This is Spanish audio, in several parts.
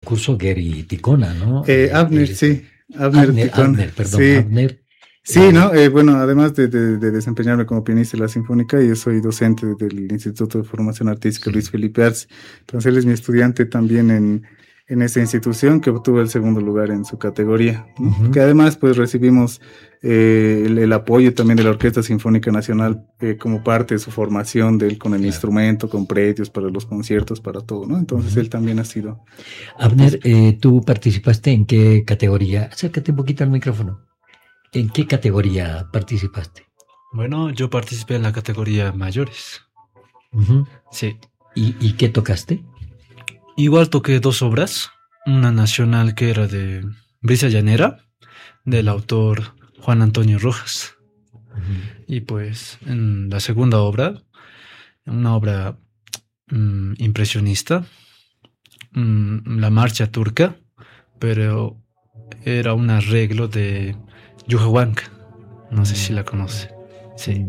curso Gary Ticona, ¿no? Abner, sí, Abner Ticona. Abner, perdón, sí. Abner. Sí, ¿no? Bueno, además de desempeñarme como pianista de la Sinfónica, yo soy docente del Instituto de Formación Artística Luis Felipe Arce. Entonces él es mi estudiante también en esta institución, que obtuvo el segundo lugar en su categoría, ¿no? Que además pues recibimos el apoyo también de la Orquesta Sinfónica Nacional como parte de su formación de él con el instrumento, con predios para los conciertos, para todo, ¿no? Entonces él también ha sido... Abner, ¿tú participaste en qué categoría? Acércate un poquito al micrófono. ¿En qué categoría participaste? Bueno, yo participé en la categoría mayores. Sí. ¿Y qué tocaste? Igual toqué 2 obras. Una nacional que era de Brisa Llanera, del autor Juan Antonio Rojas. Y pues en la segunda obra, una obra impresionista, la marcha turca, pero era un arreglo de Yuja Huanca. No sé si la conoce. Sí.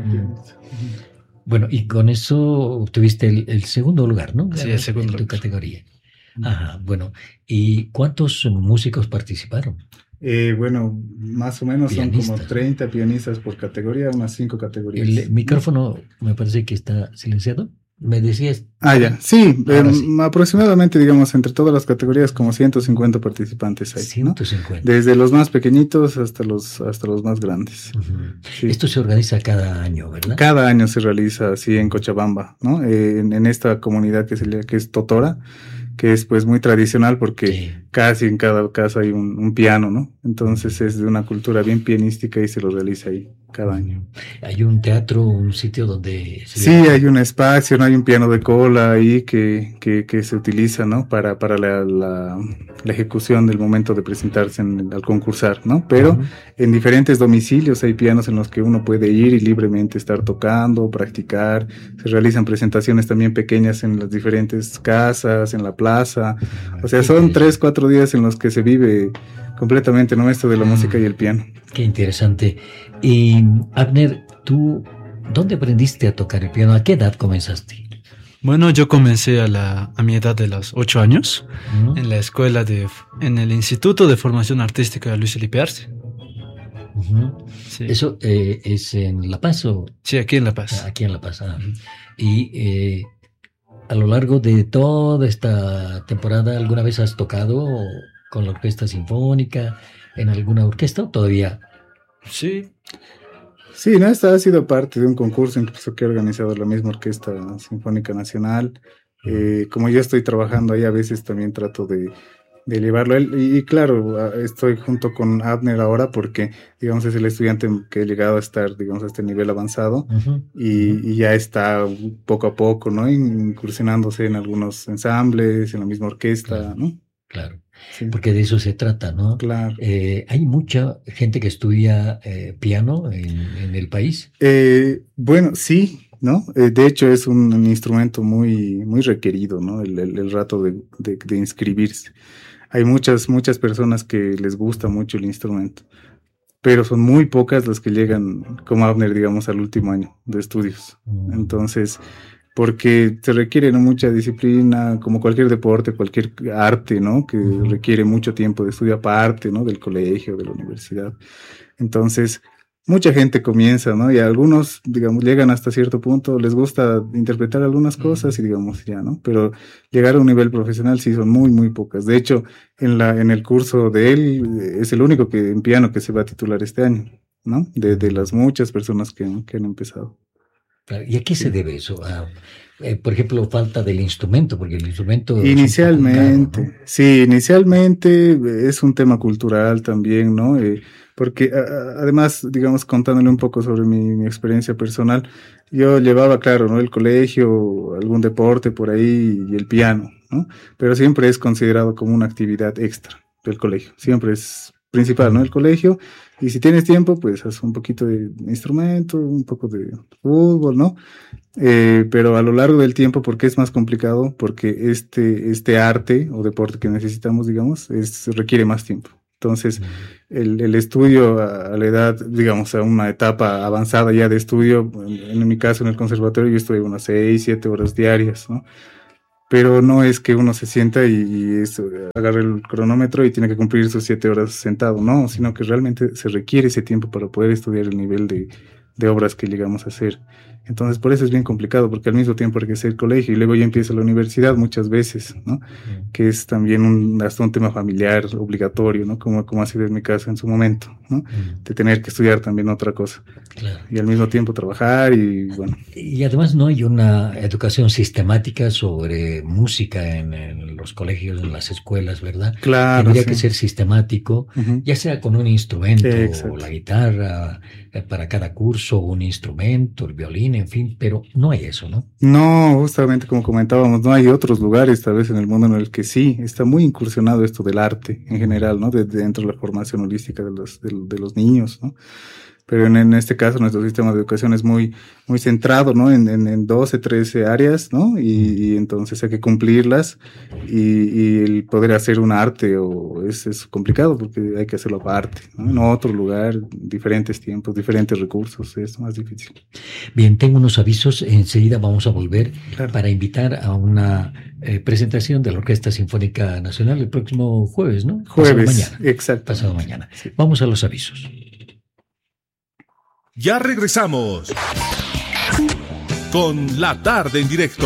Bueno, y con eso obtuviste el segundo lugar, ¿no? Sí, el segundo en tu lugar. categoría. Ajá, bueno. ¿Y cuántos músicos participaron? Bueno, más o menos Pianistas, son como 30 pianistas por categoría, unas 5 categorías. El micrófono me parece que está silenciado. Me decías... Ya, sí, sí. Aproximadamente, digamos, entre todas las categorías, como 150 participantes hay, 150. ¿no? Desde los más pequeñitos hasta los más grandes. Sí. Esto se organiza cada año, ¿verdad? Cada año se realiza así en Cochabamba, ¿no? En esta comunidad que es Totora, que es pues muy tradicional porque casi en cada casa hay un piano, ¿no? Entonces es de una cultura bien pianística y se lo realiza ahí cada año. ¿Hay un teatro, un sitio donde sí, hay un espacio, no hay un piano de cola ahí que se utiliza, ¿no? Para la ejecución del momento de presentarse al concursar, ¿no? Pero en diferentes domicilios hay pianos en los que uno puede ir y libremente estar tocando, practicar. Se realizan presentaciones también pequeñas en las diferentes casas, en la plaza. O sea, son 3-4 días en los que se vive completamente, ¿no? Esto de la música y el piano. Qué interesante. Y Abner, ¿tú dónde aprendiste a tocar el piano? ¿A qué edad comenzaste? Bueno, yo comencé a mi edad de los 8 años en la escuela en el Instituto de Formación Artística Luis Felipe Arce. Sí. ¿Eso es en La Paz o...? Sí, aquí en La Paz. Aquí en La Paz. Y a lo largo de toda esta temporada, ¿alguna vez has tocado con la Orquesta Sinfónica, en alguna orquesta o todavía? Sí. Sí, ¿no? Esta ha sido parte de un concurso incluso que ha organizado la misma Orquesta Sinfónica Nacional. Como yo estoy trabajando ahí, a veces también trato de llevarlo a él. Y claro, estoy junto con Abner ahora porque, digamos, es el estudiante que ha llegado a estar, digamos, a este nivel avanzado y ya está poco a poco, ¿no? Incursionándose en algunos ensambles, en la misma orquesta, ¿no? Claro. Sí. Porque de eso se trata, ¿no? Claro. ¿Hay mucha gente que estudia piano en el país? Bueno, sí, ¿no? De hecho es un instrumento muy, muy requerido, ¿no? El rato de inscribirse. Hay muchas personas que les gusta mucho el instrumento, pero son muy pocas las que llegan, como Abner, digamos, al último año de estudios. Entonces, porque se requiere, ¿no?, mucha disciplina, como cualquier deporte, cualquier arte, ¿no?, que requiere mucho tiempo de estudio aparte, ¿no?, del colegio, de la universidad. Entonces, mucha gente comienza, ¿no? Y algunos, digamos, llegan hasta cierto punto, les gusta interpretar algunas cosas y, digamos, ya, ¿no? Pero llegar a un nivel profesional sí son muy, muy pocas. De hecho, en el curso de él, es el único en piano que se va a titular este año, ¿no? De las muchas personas que han empezado. ¿Y a qué se debe eso? Por ejemplo, falta del instrumento, porque el instrumento inicialmente, es un poco caro, ¿no? Sí, inicialmente es un tema cultural también, ¿no? Porque además, digamos, contándole un poco sobre mi experiencia personal, yo llevaba, claro, ¿no?, el colegio, algún deporte por ahí y el piano, ¿no? Pero siempre es considerado como una actividad extra del colegio, siempre es principal, ¿no?, el colegio, y si tienes tiempo, pues haz un poquito de instrumento, un poco de fútbol, ¿no? Pero a lo largo del tiempo, ¿por qué es más complicado? Porque este arte o deporte que necesitamos, digamos, requiere más tiempo. Entonces, el estudio a la edad, digamos, a una etapa avanzada ya de estudio, en mi caso en el conservatorio yo estudié unas 6-7 horas diarias, ¿no? pero no es que uno se sienta y agarre el cronómetro y tiene que cumplir sus 7 horas sentado, no, sino que realmente se requiere ese tiempo para poder estudiar el nivel de obras que llegamos a hacer. Entonces, por eso es bien complicado, porque al mismo tiempo hay que hacer el colegio y luego ya empieza la universidad muchas veces, ¿no? Que es también hasta un tema familiar obligatorio, ¿no? Como ha sido en mi caso en su momento, ¿no? De tener que estudiar también otra cosa. Claro. Y al mismo tiempo trabajar y bueno. Y además no hay una educación sistemática sobre música en los colegios, en las escuelas, ¿verdad? Claro, Tendría sí. que ser sistemático, ya sea con un instrumento, Exacto. la guitarra, para cada curso, un instrumento, el violín, en fin, pero no hay eso, ¿no? No, justamente como comentábamos, no hay otros lugares tal vez en el mundo en el que sí, está muy incursionado esto del arte en general, ¿no? Dentro de la formación holística de los niños, ¿no? Pero en este caso nuestro sistema de educación es muy centrado, ¿no? En 12, 13 áreas, ¿no? Y entonces hay que cumplirlas y el poder hacer un arte es complicado porque hay que hacerlo aparte, ¿no? En otro lugar, diferentes tiempos, diferentes recursos, es más difícil. Bien, tengo unos avisos, enseguida vamos a volver Claro. para invitar a una presentación de la Orquesta Sinfónica Nacional el próximo jueves, ¿no? Jueves, Pasado mañana. exacto. Pasado mañana. Sí. Vamos a los avisos. Ya regresamos con La Tarde en Directo.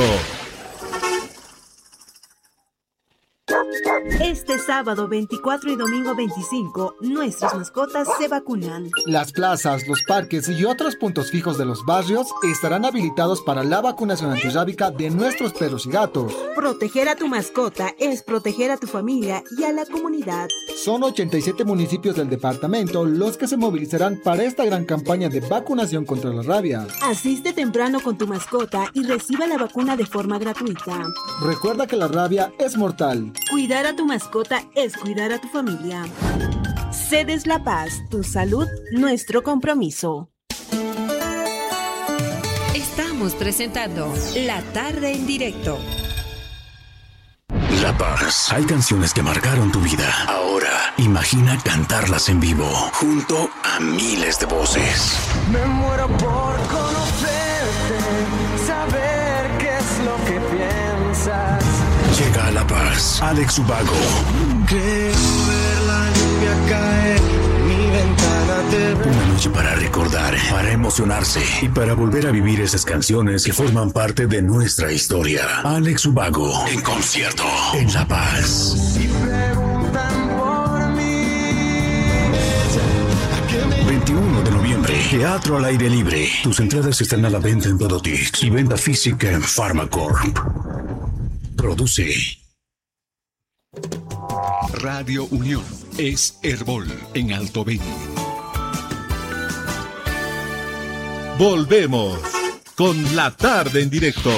Este sábado 24 y domingo 25, nuestras mascotas se vacunan. Las plazas, los parques y otros puntos fijos de los barrios estarán habilitados para la vacunación antirrábica de nuestros perros y gatos. Proteger a tu mascota es proteger a tu familia y a la comunidad. Son 87 municipios del departamento los que se movilizarán para esta gran campaña de vacunación contra la rabia. Asiste temprano con tu mascota y reciba la vacuna de forma gratuita. Recuerda que la rabia es mortal. Cuidar a tu mascota es cuidar a tu familia. Cedes La Paz, tu salud, nuestro compromiso. Estamos presentando La Tarde en Directo. La Paz. Hay canciones que marcaron tu vida. Ahora, imagina cantarlas en vivo, junto a miles de voces. Me muero por conocerte, saber qué es lo que piensas. Llega a La Paz, Alex Ubago. Creo ver la lluvia caer, mi ventana te ve. Una noche para recordar, para emocionarse y para volver a vivir esas canciones que forman parte de nuestra historia. Alex Ubago, en concierto, en La Paz. Y preguntan por mí. 21 de noviembre, Teatro al Aire Libre. Tus entradas están a la venta en Dodotix y venta física en Pharmacorp. Produce Radio Unión es Herbol en Alto Beni. Volvemos con La Tarde en Directo.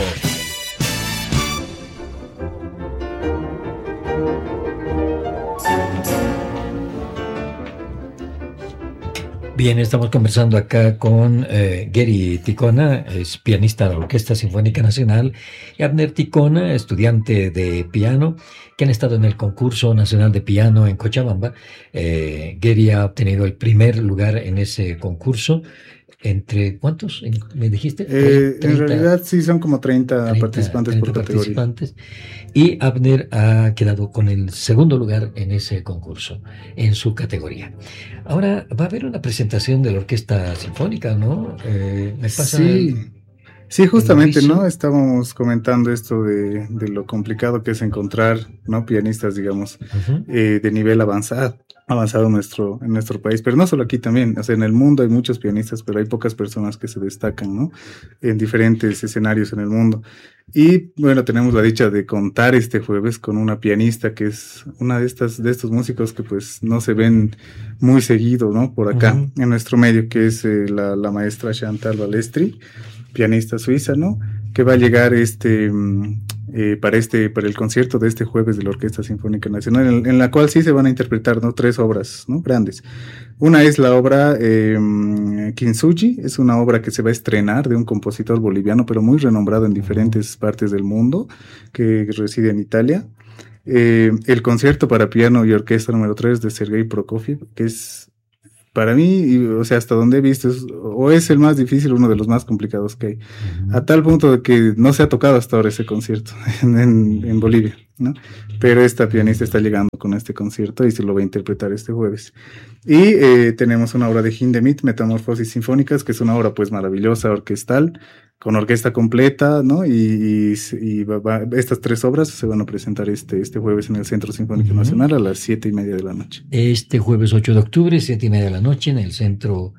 Bien, estamos conversando acá con Gary Ticona, es pianista de la Orquesta Sinfónica Nacional, y Abner Ticona, estudiante de piano, que han estado en el concurso nacional de piano en Cochabamba. Gary ha obtenido el primer lugar en ese concurso. ¿Entre cuántos? ¿Me dijiste? En realidad sí son como 30 participantes por categoría. Participantes. Y Abner ha quedado con el segundo lugar en ese concurso, en su categoría. Ahora va a haber una presentación de la Orquesta Sinfónica, ¿no? Me pasa sí, justamente, ¿no? Estábamos comentando esto de lo complicado que es encontrar, ¿no? Pianistas, digamos, de nivel avanzado en nuestro país, pero no solo aquí también, o sea, en el mundo hay muchos pianistas, pero hay pocas personas que se destacan, ¿no? En diferentes escenarios en el mundo. Y bueno, tenemos la dicha de contar este jueves con una pianista que es una de estos músicos que pues no se ven muy seguido, ¿no? Por acá, en nuestro medio, que es la maestra Chantal Balestri, pianista suiza, ¿no? Que va a llegar para el concierto de este jueves de la Orquesta Sinfónica Nacional, en la cual sí se van a interpretar, ¿no? 3 obras, ¿no? Grandes. Una es la obra Kintsugi, es una obra que se va a estrenar de un compositor boliviano, pero muy renombrado en diferentes partes del mundo, que reside en Italia. El concierto para piano y orquesta número 3 de Sergei Prokofiev, que es para mí, o sea, hasta donde he visto, es el más difícil, uno de los más complicados que hay. A tal punto de que no se ha tocado hasta ahora ese concierto en Bolivia, ¿no? Pero esta pianista está llegando con este concierto y se lo va a interpretar este jueves. Y tenemos una obra de Hindemith, Metamorfosis Sinfónicas, que es una obra pues maravillosa, orquestal, con orquesta completa, ¿no? Y estas 3 obras se van a presentar este jueves en el Centro Sinfónico Nacional a las 7:30 de la noche. Este jueves 8 de octubre, 7:30 de la noche, en el Centro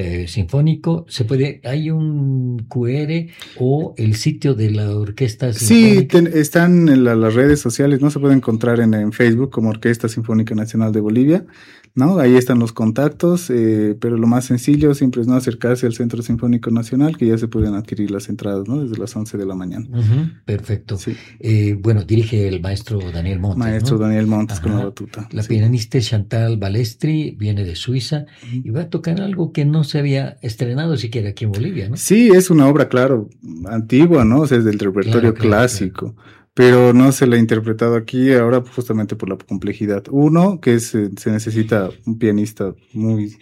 Sinfónico. ¿Hay un QR o el sitio de la Orquesta Sinfónica? Sí, están en las redes sociales, ¿no? Se puede encontrar en Facebook como Orquesta Sinfónica Nacional de Bolivia, ¿no? Ahí están los contactos, pero lo más sencillo siempre es no acercarse al Centro Sinfónico Nacional, que ya se pueden adquirir las entradas, ¿no? Desde las 11 de la mañana. Perfecto. Sí. Bueno, dirige el maestro Daniel Montes. Maestro, ¿no? Daniel Montes con la batuta. La pianista Chantal Balestri viene de Suiza y va a tocar algo que no se había estrenado siquiera aquí en Bolivia, ¿no? Sí, es una obra, claro, antigua, ¿no? O sea, es del repertorio clásico. Claro. Pero no se la ha interpretado aquí ahora justamente por la complejidad. Uno, que se necesita un pianista muy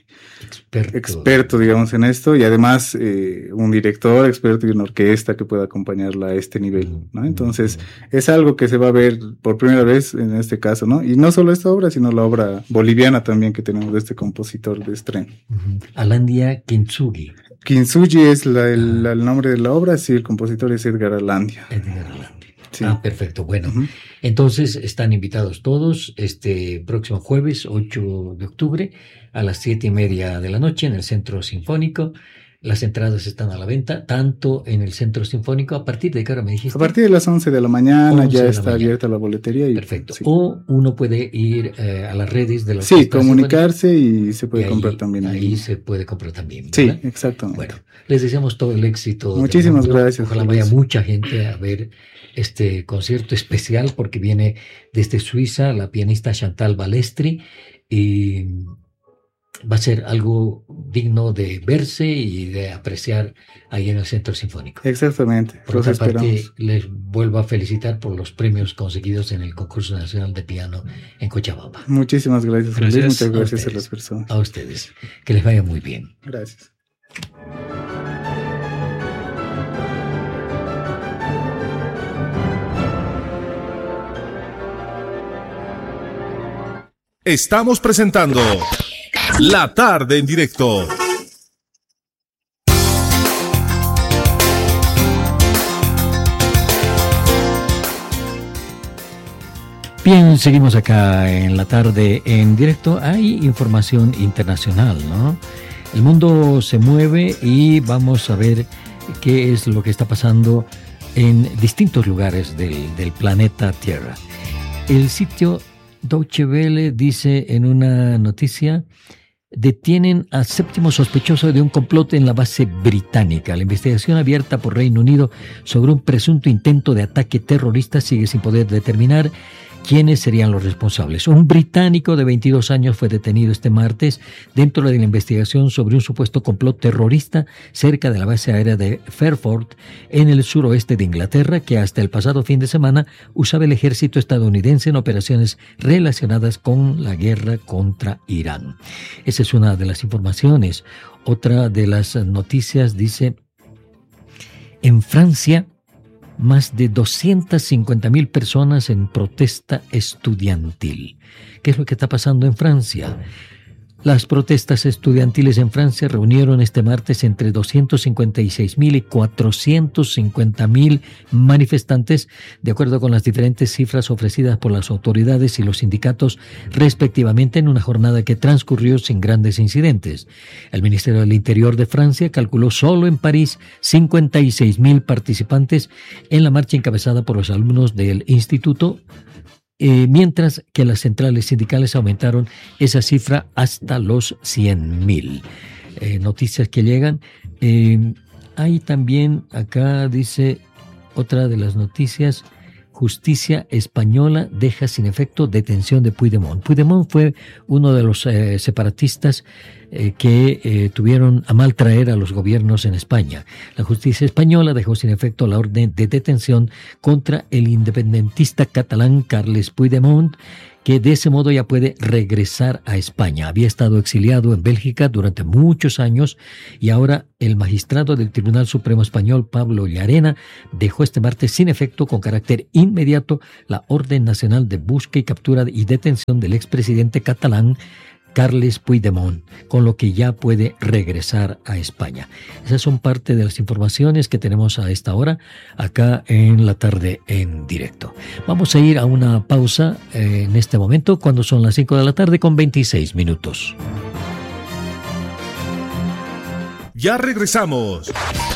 experto, digamos, en esto, y además un director experto y una orquesta que pueda acompañarla a este nivel, ¿no? Entonces, es algo que se va a ver por primera vez en este caso, ¿no? Y no solo esta obra, sino la obra boliviana también que tenemos de este compositor de estreno. Alandia Kintsugi. Kintsugi es el nombre de la obra, sí, el compositor es Edgar Alandia. Edgar Alandia. Sí. Perfecto. Bueno, entonces están invitados todos este próximo jueves 8 de octubre a las 7:30 de la noche en el Centro Sinfónico. Las entradas están a la venta, tanto en el Centro Sinfónico, ¿a partir de qué hora me dijiste? A partir de las 11 de la mañana ya está abierta la boletería. Perfecto. Sí. O uno puede ir a las redes de la Sí, comunicarse y se puede comprar también. Ahí se puede comprar también, ¿verdad? Sí, exactamente. Bueno, les deseamos todo el éxito. Muchísimas gracias. Ojalá vaya mucha gente a ver este concierto especial porque viene desde Suiza la pianista Chantal Balestri y va a ser algo digno de verse y de apreciar ahí en el Centro Sinfónico. Exactamente. Por otra parte, les vuelvo a felicitar por los premios conseguidos en el Concurso Nacional de Piano en Cochabamba. Muchísimas gracias. Muchas gracias a las personas. A ustedes. Que les vaya muy bien. Gracias. Estamos presentando La Tarde en Directo. Bien, seguimos acá en La Tarde en Directo. Hay información internacional, ¿no? El mundo se mueve y vamos a ver qué es lo que está pasando en distintos lugares del planeta Tierra. El sitio Deutsche Welle dice en una noticia: detienen al 7º sospechoso de un complot en la base británica. La investigación abierta por Reino Unido sobre un presunto intento de ataque terrorista sigue sin poder determinar quiénes serían los responsables. Un británico de 22 años fue detenido este martes dentro de la investigación sobre un supuesto complot terrorista cerca de la base aérea de Fairford, en el suroeste de Inglaterra, que hasta el pasado fin de semana usaba el ejército estadounidense en operaciones relacionadas con la guerra contra Irán. Esa es una de las informaciones. Otra de las noticias dice: en Francia, más de 250,000 personas en protesta estudiantil. ¿Qué es lo que está pasando en Francia? Las protestas estudiantiles en Francia reunieron este martes entre 256,000 y 450,000 manifestantes, de acuerdo con las diferentes cifras ofrecidas por las autoridades y los sindicatos respectivamente, en una jornada que transcurrió sin grandes incidentes. El Ministerio del Interior de Francia calculó solo en París 56,000 participantes en la marcha encabezada por los alumnos del instituto, mientras que las centrales sindicales aumentaron esa cifra hasta los 100,000. Noticias que llegan. Hay también, acá dice otra de las noticias: justicia española deja sin efecto detención de Puigdemont. Puigdemont fue uno de los separatistas que tuvieron a mal traer a los gobiernos en España. La justicia española dejó sin efecto la orden de detención contra el independentista catalán Carles Puigdemont, que de ese modo ya puede regresar a España. Había estado exiliado en Bélgica durante muchos años y ahora el magistrado del Tribunal Supremo Español, Pablo Llarena, dejó este martes sin efecto con carácter inmediato la orden nacional de búsqueda y captura y detención del expresidente catalán Carles Puigdemont, con lo que ya puede regresar a España. Esas son parte de las informaciones que tenemos a esta hora acá en La Tarde en Directo. Vamos a ir a una pausa en este momento cuando son las 5 de la tarde con 26 minutos. Ya regresamos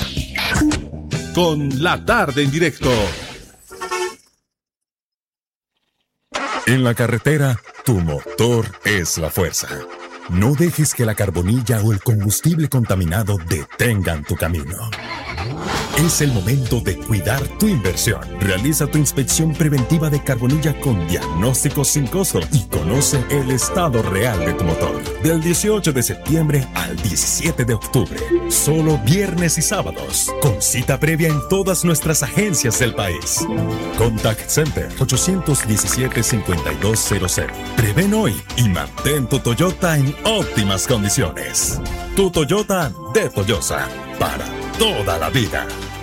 con La Tarde en Directo. En la carretera, tu motor es la fuerza. No dejes que la carbonilla o el combustible contaminado detengan tu camino. Es el momento de cuidar tu inversión. Realiza tu inspección preventiva de carbonilla con diagnóstico sin costo y conoce el estado real de tu motor. Del 18 de septiembre al 17 de octubre. Solo viernes y sábados. Con cita previa en todas nuestras agencias del país. Contact Center 817-5200. Prevén hoy y mantén tu Toyota en óptimas condiciones. Tu Toyota de Toyosa. Para toda la vida.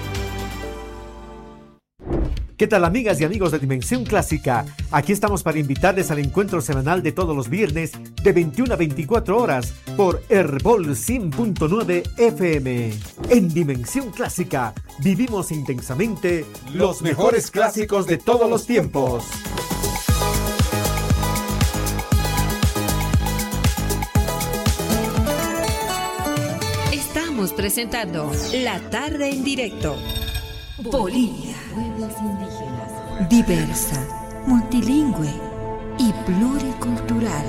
¿Qué tal, amigas y amigos de Dimensión Clásica? Aquí estamos para invitarles al encuentro semanal de todos los viernes de 21 a 24 horas por Herbol 100.9 FM. En Dimensión Clásica vivimos intensamente los mejores clásicos de todos los tiempos. Estamos presentando La Tarde en Directo. Bolivia. Pueblos indígenas. Diversa, multilingüe y pluricultural.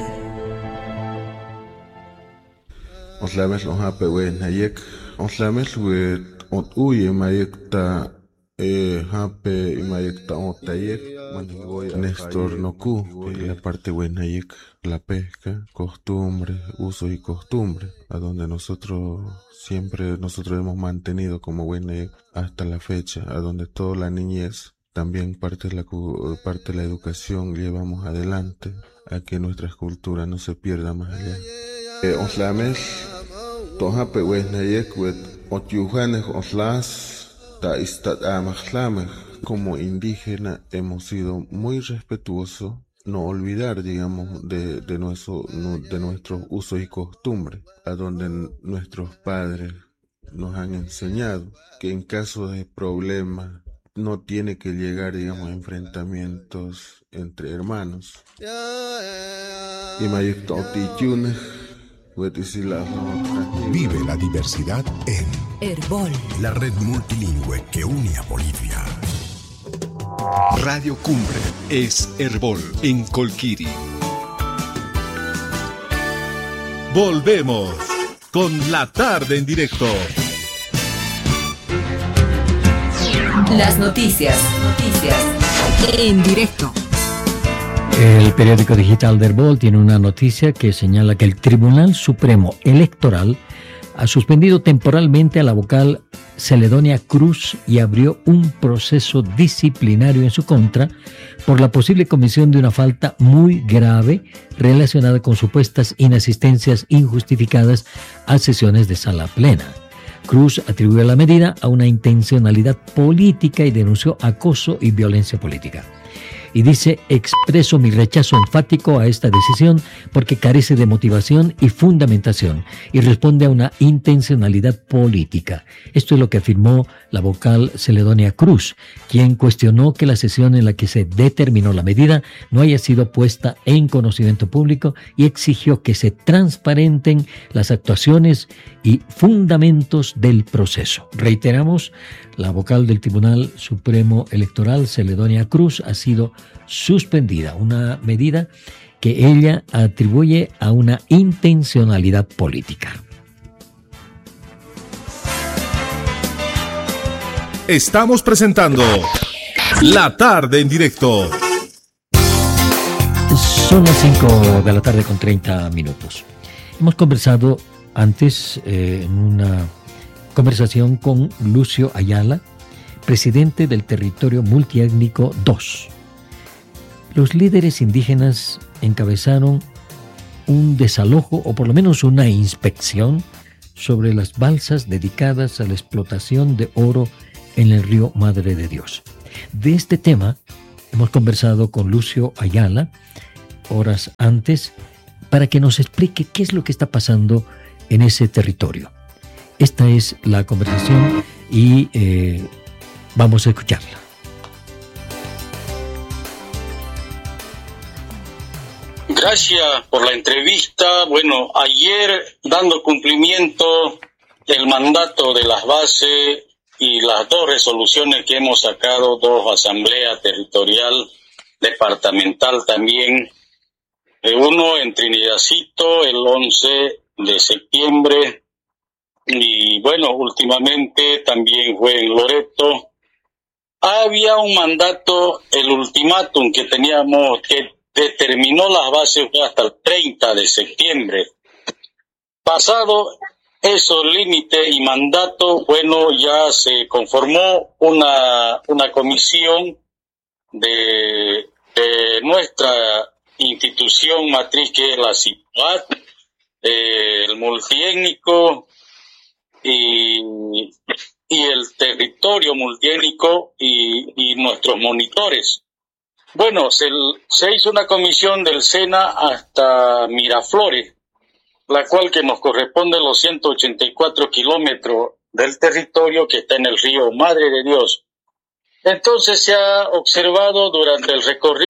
Oslamel ohape wen hayek. Oslamel we uye mayekta hape imayekta otayek. Néstor Noku, la parte wen hayek, la pesca, costumbre, uso y costumbre, a donde nosotros hemos mantenido como buen hasta la fecha, a donde toda la niñez, también parte de la educación llevamos adelante, a que nuestra cultura no se pierda más allá. Oslames, tohape wenayek wet otyujanes oslas, ta istat amajlames. Como indígena hemos sido muy respetuosos, no olvidar, digamos, de nuestros usos y costumbres, a donde nuestros padres nos han enseñado que en caso de problemas no tiene que llegar, digamos, a enfrentamientos entre hermanos. Vive la diversidad en Herbol, la red multilingüe que une a Bolivia. Radio Cumbre es Herbol en Colquiri. Volvemos con La Tarde en Directo. Las noticias en directo. El periódico digital de Herbol tiene una noticia que señala que el Tribunal Supremo Electoral ha suspendido temporalmente a la vocal Celedonia Cruz y abrió un proceso disciplinario en su contra por la posible comisión de una falta muy grave relacionada con supuestas inasistencias injustificadas a sesiones de sala plena. Cruz atribuyó la medida a una intencionalidad política y denunció acoso y violencia política. Y dice: expreso mi rechazo enfático a esta decisión porque carece de motivación y fundamentación y responde a una intencionalidad política. Esto es lo que afirmó la vocal Celedonia Cruz, quien cuestionó que la sesión en la que se determinó la medida no haya sido puesta en conocimiento público y exigió que se transparenten las actuaciones y fundamentos del proceso. Reiteramos, la vocal del Tribunal Supremo Electoral, Celedonia Cruz, ha sido suspendida, una medida que ella atribuye a una intencionalidad política. Estamos presentando La Tarde en Directo. Son las 5 de la tarde con 30 minutos. Hemos conversado antes en una conversación con Lucio Ayala, presidente del Territorio Multiétnico 2. los líderes indígenas encabezaron un desalojo o por lo menos una inspección sobre las balsas dedicadas a la explotación de oro en el río Madre de Dios. De este tema hemos conversado con Lucio Ayala horas antes para que nos explique qué es lo que está pasando en ese territorio. Esta es la conversación y vamos a escucharla. Gracias por la entrevista. Bueno, ayer, dando cumplimiento el mandato de las bases y las dos resoluciones que hemos sacado, dos asambleas territorial, departamental también, uno en Trinidadcito el 11 de septiembre y bueno, últimamente también fue en Loreto. Había un mandato, el ultimátum que teníamos, que determinó las bases fue hasta el 30 de septiembre. Pasado esos límites y mandato, bueno, ya se conformó una comisión de nuestra institución matriz, que es la CIPAT, el multiétnico y el territorio multiétnico y nuestros monitores. Bueno, se hizo una comisión del SENA hasta Miraflores, la cual que nos corresponde los 184 kilómetros del territorio que está en el río Madre de Dios. Entonces se ha observado durante el recorrido